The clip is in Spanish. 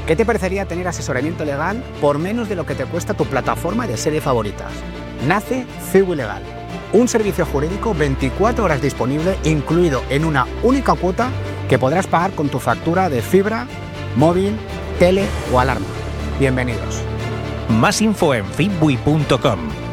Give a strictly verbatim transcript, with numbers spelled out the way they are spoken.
¿Qué te parecería tener asesoramiento legal por menos de lo que te cuesta tu plataforma de serie favoritas? Nace Ciwi Legal, un servicio jurídico veinticuatro horas disponible, incluido en una única cuota que podrás pagar con tu factura de fibra, móvil, tele o alarma. Bienvenidos. Más info en fitbui punto com.